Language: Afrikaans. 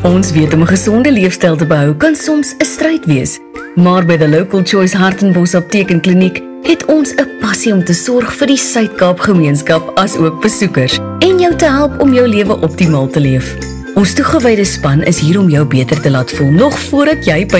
Ons weet om 'n gesonde leefstyl te behou kan soms 'n stryd wees, maar by The Local Choice Hartenbos Apteek en Kliniek het ons 'n passie om te sorg vir die Suid-Kaap gemeenskap as ook besoekers en jou te help om jou lewe optimaal te leef. Ons toegewyde span is hier om jou beter te laat voel nog voordat jy by